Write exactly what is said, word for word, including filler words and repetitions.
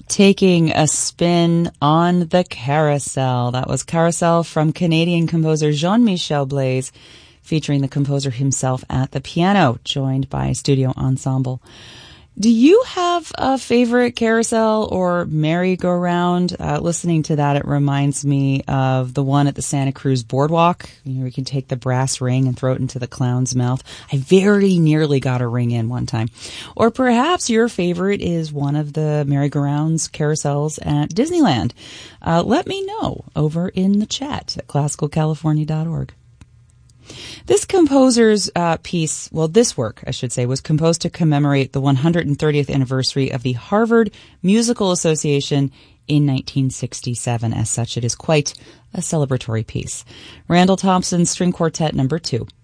Taking a Spin on the Carousel. That was Carousel from Canadian composer Jean-Michel Blaise, featuring the composer himself at the piano, joined by a studio ensemble. Do you have a favorite carousel or merry-go-round? Uh, listening to that, it reminds me of the one at the Santa Cruz Boardwalk. You know, you can take the brass ring and throw it into the clown's mouth. I very nearly got a ring in one time. Or perhaps your favorite is one of the merry-go-rounds, carousels at Disneyland. Uh, let me know over in the chat at classical california dot org. This composer's uh, piece, well, this work, I should say, was composed to commemorate the one hundred thirtieth anniversary of the Harvard Musical Association in nineteen sixty-seven. As such, it is quite a celebratory piece. Randall Thompson's String Quartet number two.